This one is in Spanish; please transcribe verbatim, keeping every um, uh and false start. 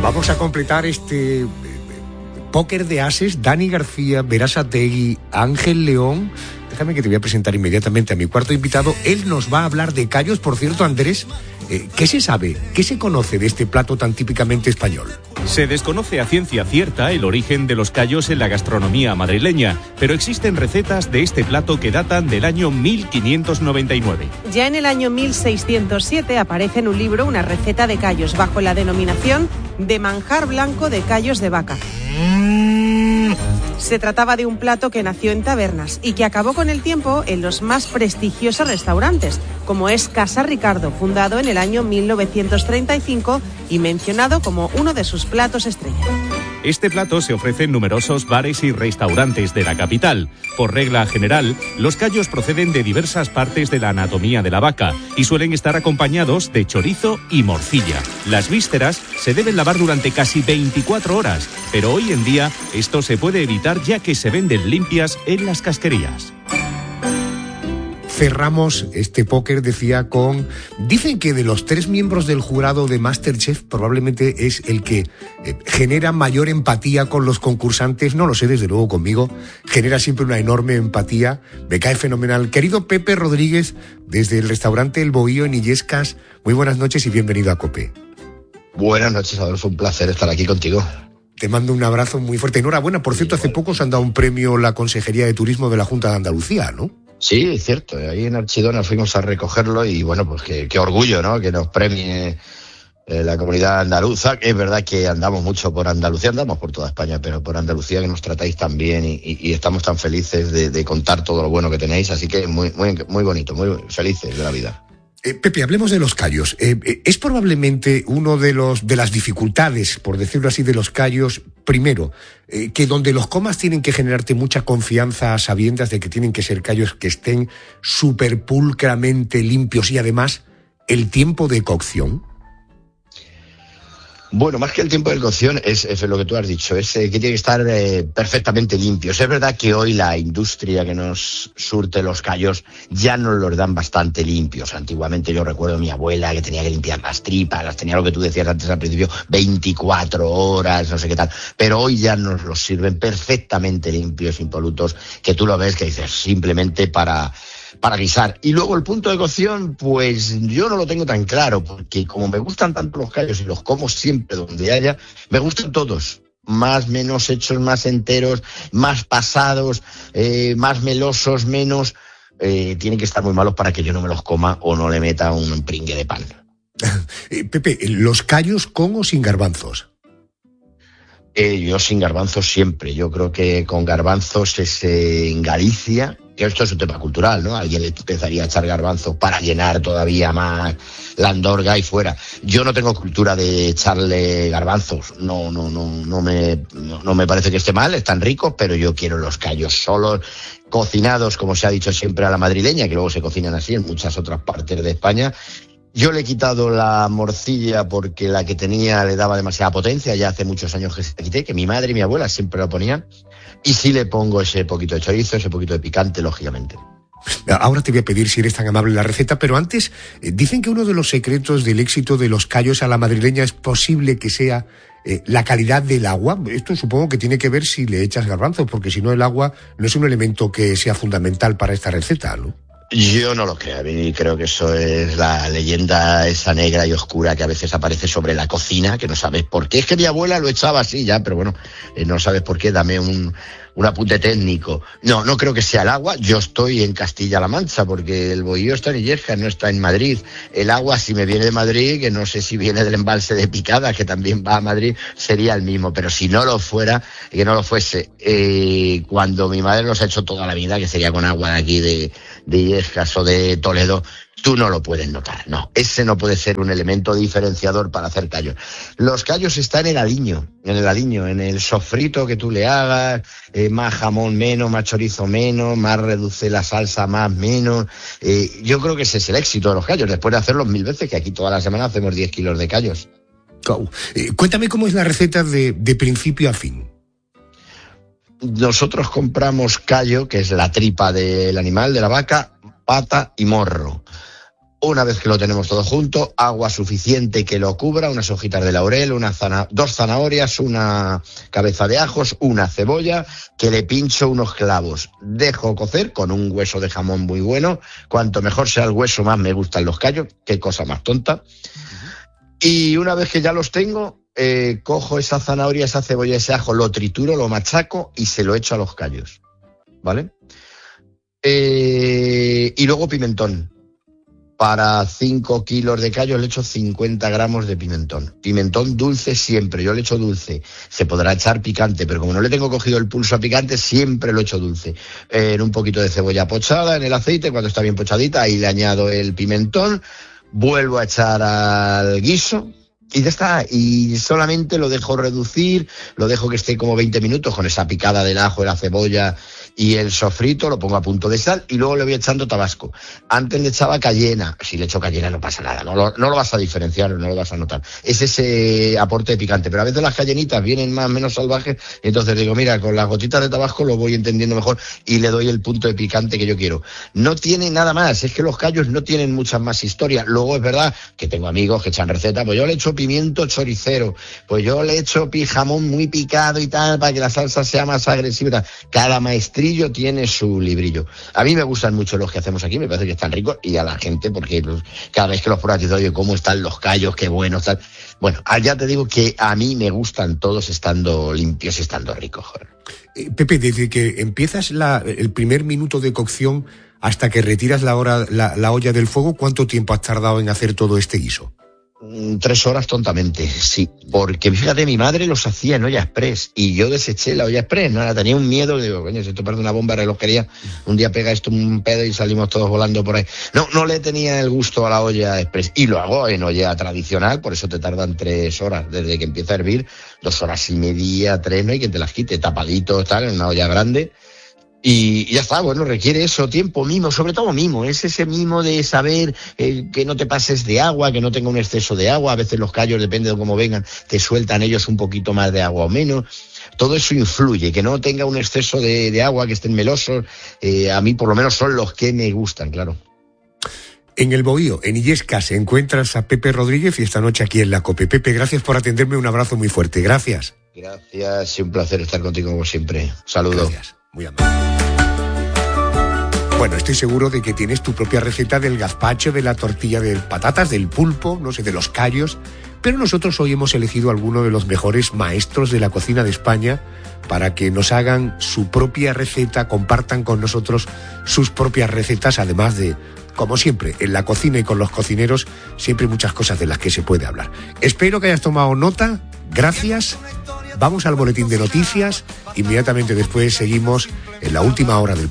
Vamos a completar este póker de ases. Dani García, Berasategui, Ángel León. Déjame que te voy a presentar inmediatamente a mi cuarto invitado. Él nos va a hablar de callos. Por cierto, Andrés, eh, ¿qué se sabe? ¿Qué se conoce de este plato tan típicamente español? Se desconoce a ciencia cierta el origen de los callos en la gastronomía madrileña, pero existen recetas de este plato que datan del año mil quinientos noventa y nueve. Ya en el año mil seiscientos siete aparece en un libro una receta de callos bajo la denominación de manjar blanco de callos de vaca. Se trataba de un plato que nació en tabernas y que acabó con el tiempo en los más prestigiosos restaurantes, como es Casa Ricardo, fundado en el año mil novecientos treinta y cinco y mencionado como uno de sus platos estrella. Este plato se ofrece en numerosos bares y restaurantes de la capital. Por regla general, los callos proceden de diversas partes de la anatomía de la vaca y suelen estar acompañados de chorizo y morcilla. Las vísceras se deben lavar durante casi veinticuatro horas, pero hoy en día esto se puede evitar ya que se venden limpias en las casquerías. Cerramos este póker, decía, con... Dicen que de los tres miembros del jurado de MasterChef probablemente es el que eh, genera mayor empatía con los concursantes. No lo sé, desde luego conmigo. Genera siempre una enorme empatía. Me cae fenomenal. Querido Pepe Rodríguez, desde el restaurante El Bohío en Illescas, muy buenas noches y bienvenido a COPE. Buenas noches, Adolfo. Un placer estar aquí contigo. Te mando un abrazo muy fuerte. Enhorabuena. Por cierto, hace poco os han dado un premio la Consejería de Turismo de la Junta de Andalucía, ¿no? Sí, es cierto. Ahí en Archidona fuimos a recogerlo y bueno, pues qué, qué orgullo, ¿no? Que nos premie eh, la comunidad andaluza. Es verdad que andamos mucho por Andalucía, andamos por toda España, pero por Andalucía que nos tratáis tan bien y, y, y estamos tan felices de, de contar todo lo bueno que tenéis. Así que muy, muy, muy bonito, muy felices de la vida. Eh, Pepe, hablemos de los callos. Eh, eh, es probablemente uno de los de las dificultades, por decirlo así, de los callos. Primero, eh, que donde los comas tienen que generarte mucha confianza a sabiendas de que tienen que ser callos que estén súper pulcramente limpios y además el tiempo de cocción. Bueno, más que el tiempo de cocción es, es lo que tú has dicho, es eh, que tiene que estar eh, perfectamente limpios. Es verdad que hoy la industria que nos surte los callos ya nos los dan bastante limpios. Antiguamente yo recuerdo a mi abuela que tenía que limpiar las tripas, las tenía lo que tú decías antes al principio, veinticuatro horas, no sé qué tal. Pero hoy ya nos los sirven perfectamente limpios, impolutos, que tú lo ves que dices simplemente para... para guisar. Y luego el punto de cocción, pues yo no lo tengo tan claro, porque como me gustan tanto los callos y los como siempre donde haya, me gustan todos. Más, menos hechos, más enteros, más pasados, eh, más melosos, menos. Eh, tienen que estar muy malos para que yo no me los coma o no le meta un pringue de pan. eh, Pepe, ¿los callos con o sin garbanzos? Eh, yo sin garbanzos siempre. Yo creo que con garbanzos es eh, en Galicia, que esto es un tema cultural, ¿no? Alguien le empezaría a echar garbanzos para llenar todavía más la andorga y fuera. Yo no tengo cultura de echarle garbanzos. No, no, no, no me, no, no me parece que esté mal. Están ricos, pero yo quiero los callos solos, cocinados, como se ha dicho siempre a la madrileña, que luego se cocinan así en muchas otras partes de España. Yo le he quitado la morcilla porque la que tenía le daba demasiada potencia, ya hace muchos años que se la quité, que mi madre y mi abuela siempre lo ponían, y sí le pongo ese poquito de chorizo, ese poquito de picante, lógicamente. Ahora te voy a pedir si eres tan amable la receta, pero antes, eh, dicen que uno de los secretos del éxito de los callos a la madrileña es posible que sea eh, la calidad del agua. Esto supongo que tiene que ver si le echas garbanzos, porque si no el agua no es un elemento que sea fundamental para esta receta, ¿no? Yo no lo creo, a mí creo que eso es la leyenda esa negra y oscura que a veces aparece sobre la cocina, que no sabes por qué. Es que mi abuela lo echaba así ya, pero bueno, eh, no sabes por qué, dame un, un apunte técnico. No, no creo que sea el agua. Yo estoy en Castilla-La Mancha, porque el Bohío está en Illescas, no está en Madrid. El agua, si me viene de Madrid, que no sé si viene del embalse de Picada, que también va a Madrid, sería el mismo. Pero si no lo fuera, que no lo fuese, eh, cuando mi madre los ha hecho toda la vida, que sería con agua de aquí de, de Illescas o de Toledo, tú no lo puedes notar, no. Ese no puede ser un elemento diferenciador para hacer callos. Los callos están en el aliño, en el aliño, en el sofrito que tú le hagas, eh, más jamón menos, más chorizo menos, más reduce la salsa más menos. Eh, yo creo que ese es el éxito de los callos, después de hacerlos mil veces, que aquí toda la semana hacemos diez kilos de callos. Oh, eh, cuéntame cómo es la receta de, de principio a fin. Nosotros compramos callo, que es la tripa del animal, de la vaca, pata y morro. Una vez que lo tenemos todo junto, agua suficiente que lo cubra, unas hojitas de laurel, una zana, dos zanahorias, una cabeza de ajos, una cebolla, que le pincho unos clavos. Dejo cocer con un hueso de jamón muy bueno. Cuanto mejor sea el hueso, más me gustan los callos. Qué cosa más tonta. Y una vez que ya los tengo, eh, cojo esa zanahoria, esa cebolla, ese ajo, lo trituro, lo machaco y se lo echo a los callos. ¿Vale? Eh, y luego pimentón. Para cinco kilos de callos le echo cincuenta gramos de pimentón. Pimentón dulce siempre, yo le echo dulce. Se podrá echar picante, pero como no le tengo cogido el pulso a picante, siempre lo echo dulce. Eh, en un poquito de cebolla pochada en el aceite, cuando está bien pochadita, ahí le añado el pimentón, vuelvo a echar al guiso y ya está. Y solamente lo dejo reducir, lo dejo que esté como veinte minutos con esa picada del ajo, de la cebolla y el sofrito, lo pongo a punto de sal y luego le voy echando tabasco. Antes le echaba cayena, si le echo cayena no pasa nada, no lo, no lo vas a diferenciar, no lo vas a notar. Es ese aporte de picante, pero a veces las cayenitas vienen más o menos salvajes, y entonces digo, mira, con las gotitas de tabasco lo voy entendiendo mejor y le doy el punto de picante que yo quiero. No tiene nada más, es que los callos no tienen muchas más historias. Luego es verdad que tengo amigos que echan recetas, pues yo le echo pimiento choricero, pues yo le echo jamón muy picado y tal, para que la salsa sea más agresiva y tal. Cada maestría tiene su librillo. A mí me gustan mucho los que hacemos aquí, me parece que están ricos, y a la gente, porque pues, cada vez que los pruebas dices, oye, ¿cómo están los callos? Qué buenos están. Bueno, ya te digo que a mí me gustan todos estando limpios y estando ricos, joder. Eh, Pepe, desde que empiezas la, el primer minuto de cocción hasta que retiras la, hora, la, la olla del fuego, ¿cuánto tiempo has tardado en hacer todo este guiso? Tres horas tontamente, sí, porque fíjate, mi madre los hacía en olla express y yo deseché la olla express, ¿no? Tenía un miedo, digo, coño, si esto parece una bomba de relojería, un día pega esto un pedo y salimos todos volando por ahí. No, no le tenía el gusto a la olla express y lo hago en olla tradicional, por eso te tardan tres horas, desde que empieza a hervir, dos horas y media, tres, no hay quien te las quite, tapadito, tal, en una olla grande. Y ya está, bueno, requiere eso, tiempo, mimo, sobre todo mimo, es ese mimo de saber eh, que no te pases de agua, que no tenga un exceso de agua. A veces los callos, depende de cómo vengan, te sueltan ellos un poquito más de agua o menos. Todo eso influye, que no tenga un exceso de, de agua, que estén melosos. Eh, a mí por lo menos son los que me gustan, claro. En el Bohío, en Illescas, encuentras a Pepe Rodríguez y esta noche aquí en la COPE. Pepe, gracias por atenderme, un abrazo muy fuerte, gracias. Gracias, y un placer estar contigo como siempre. Saludos. Gracias, muy amable. Bueno, estoy seguro de que tienes tu propia receta del gazpacho, de la tortilla de patatas, del pulpo, no sé, de los callos, pero nosotros hoy hemos elegido a alguno de los mejores maestros de la cocina de España para que nos hagan su propia receta, compartan con nosotros sus propias recetas, además de, como siempre, en la cocina y con los cocineros, siempre hay muchas cosas de las que se puede hablar. Espero que hayas tomado nota, gracias. Vamos al boletín de noticias, inmediatamente después seguimos en la última hora del programa.